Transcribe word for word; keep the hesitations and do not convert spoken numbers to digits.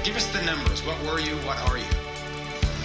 Give us the numbers. What were you? What are you?